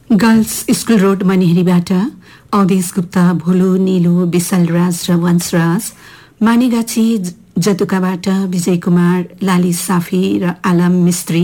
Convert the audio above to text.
girls school road मनिहरीबाट Awadhesh Gupta, भोलु, नीलु, विशाल राज र वंशराज, मानेगाछी जतुकाबाट विजय कुमार, लाली साफी र आलम मिस्त्री,